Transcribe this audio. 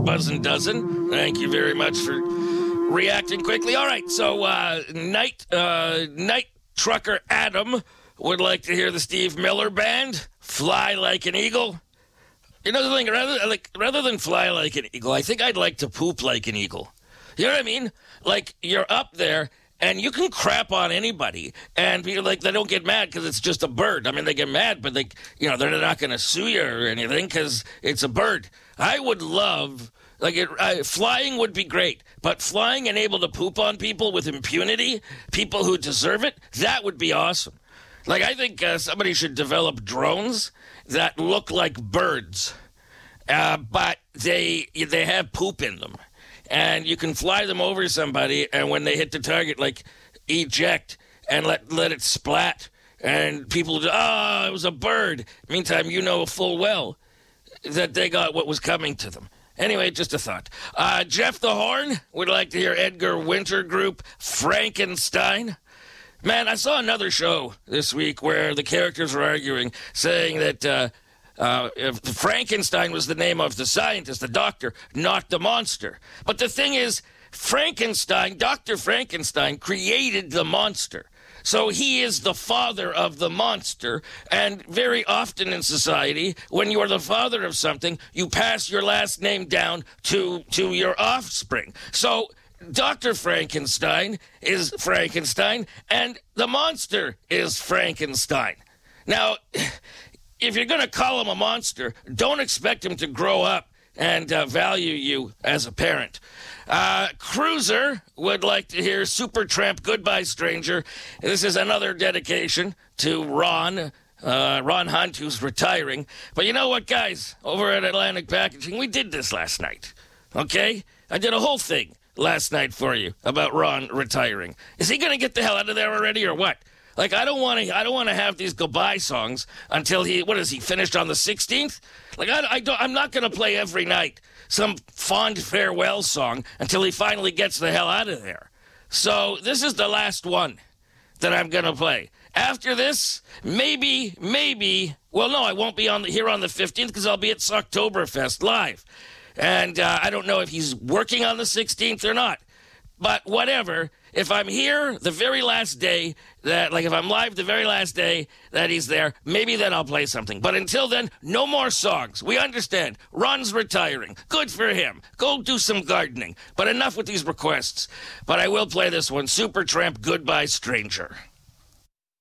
buzzing dozen. Thank you very much for reacting quickly. All right, so night trucker Adam would like to hear the Steve Miller Band, Fly Like an Eagle. You know the thing, rather than fly like an eagle, I think I'd like to poop like an eagle. You know what I mean? Like, you're up there, and you can crap on anybody, and people, like, they don't get mad because it's just a bird. I mean, they get mad, but, they're not going to sue you or anything because it's a bird. I would love, flying would be great, but flying and able to poop on people with impunity, people who deserve it, that would be awesome. Like, I think somebody should develop drones that look like birds, but they have poop in them. And you can fly them over somebody, and when they hit the target, like, eject and let it splat. And people do, it was a bird. Meantime, you know full well that they got what was coming to them. Anyway, just a thought. Jeff the Horn would like to hear Edgar Winter Group, Frankenstein. Man, I saw another show this week where the characters were arguing, saying that if Frankenstein was the name of the scientist, the doctor, not the monster. But the thing is, Dr. Frankenstein created the monster. So he is the father of the monster, and very often in society, when you are the father of something, you pass your last name down to your offspring. So Dr. Frankenstein is Frankenstein, and the monster is Frankenstein. Now, if you're going to call him a monster, don't expect him to grow up and value you as a parent. Cruiser would like to hear Supertramp, Goodbye Stranger. This is another dedication to Ron Hunt, who's retiring. But you know what, guys? Over at Atlantic Packaging, we did this last night, okay? I did a whole thing last night for you about Ron retiring. Is he going to get the hell out of there already or what? Like, I don't want to have these goodbye songs until he finished on the 16th? Like, I'm not going to play every night some fond farewell song until he finally gets the hell out of there. So this is the last one that I'm going to play. After this, maybe, well, no, I won't be here on the 15th because I'll be at Socktoberfest live. And I don't know if he's working on the 16th or not. But whatever, if I'm here the very last day, if I'm live the very last day that he's there, maybe then I'll play something. But until then, no more songs. We understand. Ron's retiring. Good for him. Go do some gardening. But enough with these requests. But I will play this one, Supertramp, Goodbye Stranger.